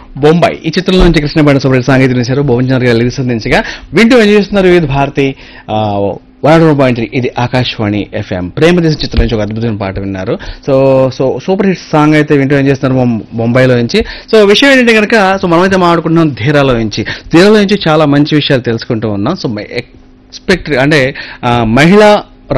బొంబాయి ఈ చిత్రంలో నుంచి కృష్ణపేట సుబ్రహ్మణ్య సాంగీతిక చేశారు భువనచంద్ర గారు లిరిక్స్ అందించగా వింటూ ఎంజాయ్ చేస్తున్నారు వివిధ భారతి 101.3 ఇది ఆకాశవాణి ఎఫ్ఎం ప్రేమ దేశం చిత్రం నుంచి ఒక అద్భుతమైన పాట విన్నారు. So so super hit song అయితే వింటూ ఎంజాయ్ చేస్తున్నారు బొంబాయిలో నుంచి. సో విషయం ఏంటంటే కనుక సో మనమైతే మాట్లాడుకుంటున్నాం ధీరాలో నుంచి చాలా మంచి విషయాలు తెలుసుకుంటూ ఉన్నాం. సో ఎక్స్పెక్ట్ అంటే మహిళా